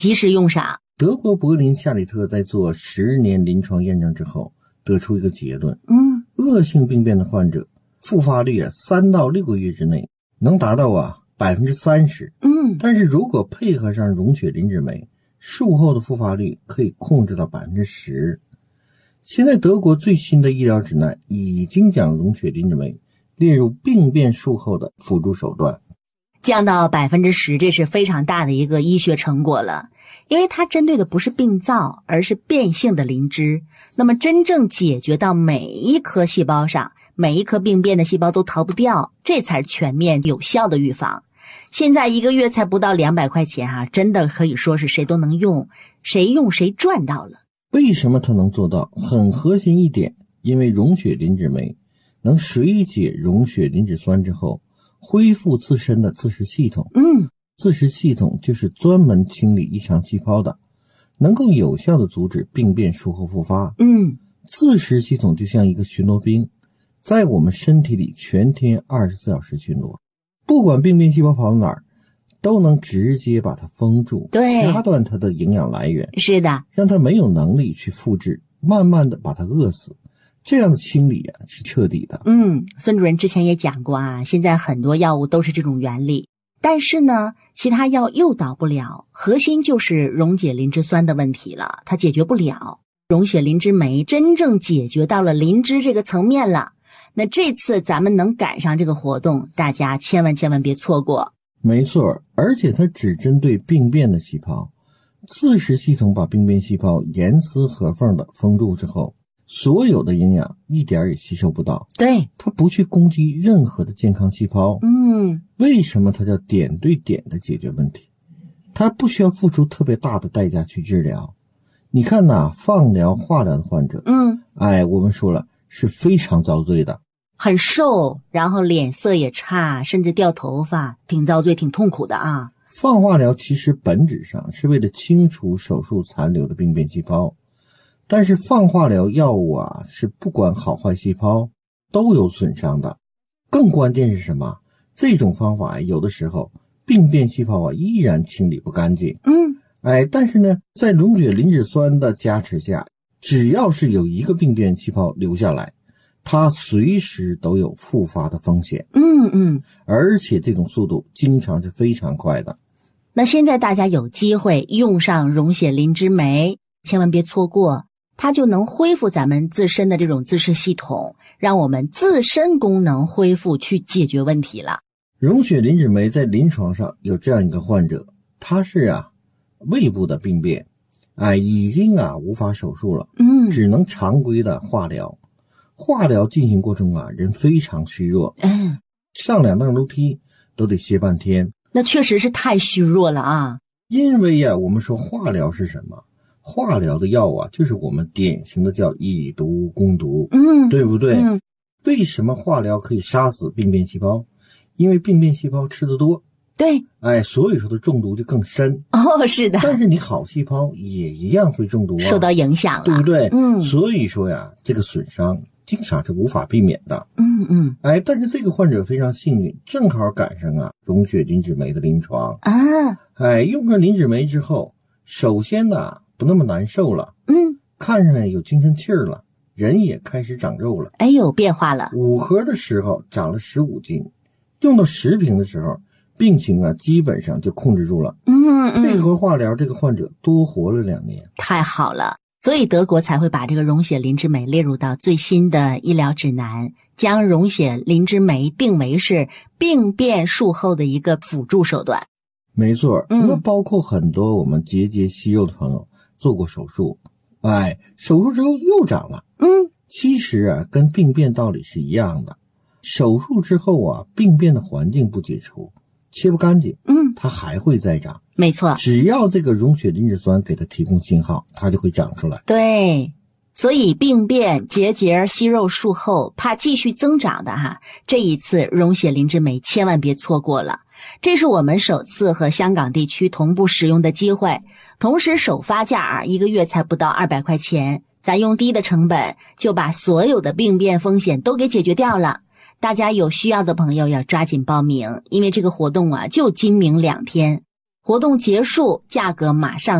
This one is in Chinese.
及时用上。 德国柏林夏里特在做10年临床验证之后，得出一个结论，恶性病变的患者复发率3到6个月之内能达到30%。但是如果配合上溶血磷脂酶，术后的复发率可以控制到10%。现在德国最新的医疗指南已经将溶血磷脂酶列入病变术后的辅助手段， 降到10%，这是非常大的一个医学成果了。因为它针对的不是病灶，而是变性的磷脂，那么真正解决到每一颗细胞上，每一颗病变的细胞都逃不掉，这才是全面有效的预防。现在1个月才不到200块钱真的可以说是谁都能用，谁用谁赚到了。 为什么它能做到？很核心一点，因为溶血磷脂酶能水解溶血磷脂酸之后，恢复自身的自噬系统。自噬系统就是专门清理异常细胞的，能够有效的阻止病变术后复发。自噬系统就像一个巡逻兵，在我们身体里全天24小时巡逻，不管病变细胞跑到哪儿，都能直接把它封住，掐断它的营养来源。 是的， 让它没有能力去复制，慢慢的把它饿死。这样的清理是彻底的。 孙主任之前也讲过现在很多药物都是这种原理。但是呢，其他药诱导不了，核心就是溶解磷脂酸的问题了，它解决不了。溶血磷脂酶真正解决到了磷脂这个层面了。那这次咱们能赶上这个活动，大家千万别错过。 没错，而且它只针对病变的细胞，自噬系统把病变细胞严丝合缝的封住之后，所有的营养一点也吸收不到。 对， 它不去攻击任何的健康细胞。为什么它叫点对点的解决问题？它不需要付出特别大的代价去治疗。你看放疗化疗的患者，我们说了是非常遭罪的， 很瘦，然后脸色也差，甚至掉头发，挺遭罪挺痛苦的放化疗其实本质上是为了清除手术残留的病变细胞，但是放化疗药物是不管好坏细胞都有损伤的。更关键是什么？这种方法有的时候病变细胞依然清理不干净。但是呢，在溶血磷脂酸的加持下，只要是有一个病变细胞留下来，它随时都有复发的风险。而且这种速度经常是非常快的。 那现在大家有机会用上溶血磷脂酶，千万别错过，它就能恢复咱们自身的这种自噬系统，让我们自身功能恢复，去解决问题了。 溶血磷脂酶在临床上有这样一个患者，他是胃部的病变，已经无法手术了，只能常规的化疗。化疗进行过程中人非常虚弱，上2档楼梯都得歇半天。 那确实是太虚弱了因为我们说化疗是什么？化疗的药就是我们典型的叫以毒攻毒，对不对？为什么化疗可以杀死病变细胞？因为病变细胞吃得多， 对， 所以说的中毒就更深。 是的。 但是你好细胞也一样会中毒受到影响了， 对不对？所以说这个损伤经常是无法避免的。但是这个患者非常幸运，正好赶上溶血磷脂酶的临床用上磷脂酶之后，首先不那么难受了，看上有精神气儿了，人也开始长肉了， 有变化了。 5盒的时候长了15斤，用到10瓶的时候，病情基本上就控制住了。配合化疗，这个患者多活了2年。 太好了，所以德国才会把这个溶血磷脂酶列入到最新的医疗指南，将溶血磷脂酶定为是病变术后的一个辅助手段。 没错，那包括很多我们结节息肉的朋友做过手术，手术之后又长了。其实跟病变道理是一样的。手术之后病变的环境不解除，切不干净，它还会再长。 没错， 只要这个溶血磷脂酸给它提供信号，它就会长出来。 对，所以病变、结节、息肉术后怕继续增长的这一次溶血磷脂酶千万别错过了。这是我们首次和香港地区同步使用的机会，同时首发价1个月才不到200块钱，咱用低的成本就把所有的病变风险都给解决掉了。大家有需要的朋友要抓紧报名，因为这个活动就今明2天。 活动结束，价格马上